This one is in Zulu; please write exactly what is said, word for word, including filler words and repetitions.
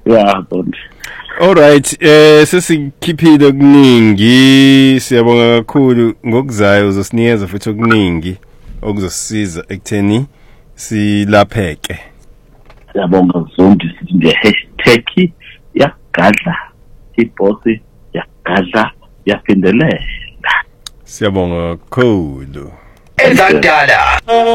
Yeah, Bondi. Alright, eh sesikhiphile okuningi, siyabonga kakhulu ngokuzayo uzosinikeza futhi okuningi okuzosisiza ekutheni silapheke. Siyabonga Zondi nje hashtag yagadla ibosi yagadla yaphindelela. Siyabonga kakhulu. Ezandala